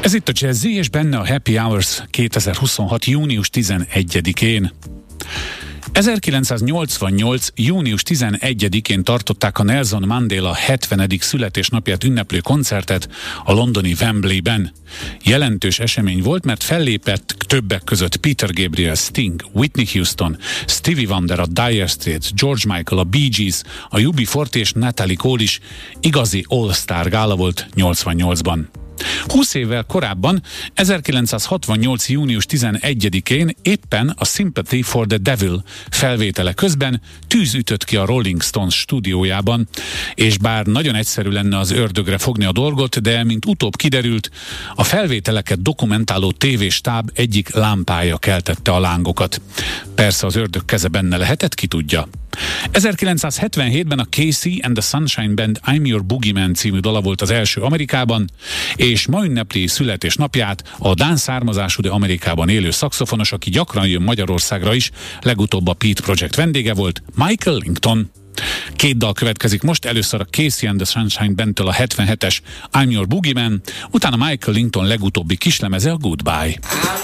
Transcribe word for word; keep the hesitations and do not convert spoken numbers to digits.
Ez itt a Jazzy, és benne a Happy Hours kétezer-huszonhat. június tizenegyedikén. ezerkilencszáznyolcvannyolc. június tizenegyedikén tartották a Nelson Mandela hetvenedik születésnapját ünneplő koncertet a londoni Wembleyben. Jelentős esemény volt, mert fellépett többek között Peter Gabriel, Sting, Whitney Houston, Stevie Wonder, a Dire Straits, George Michael, a Bee Gees, a U B negyvenkilenc és Natalie Cole is. Igazi all-star gála volt nyolcvannyolcban. húsz évvel korábban, ezerkilencszázhatvannyolc. június tizenegyedikén éppen a Sympathy for the Devil felvétele közben tűz ütött ki a Rolling Stones stúdiójában, és bár nagyon egyszerű lenne az ördögre fogni a dolgot, de mint utóbb kiderült, a felvételeket dokumentáló tévéstáb egyik lámpája keltette a lángokat. Persze az ördög keze benne lehetett, ki tudja. ezerkilencszázhetvenhétben a Casey and the Sunshine Band I'm Your Boogeyman című dala volt az első Amerikában, és ma ünnepli születésnapját a dán származású, de Amerikában élő szaxofonos, aki gyakran jön Magyarországra is, legutóbb a Pete Project vendége volt, Michael Lington. Két dal következik most, először a Casey and the Sunshine Bandtől a hetvenhetes I'm Your Boogeyman, utána Michael Lington legutóbbi kislemeze, a Goodbye.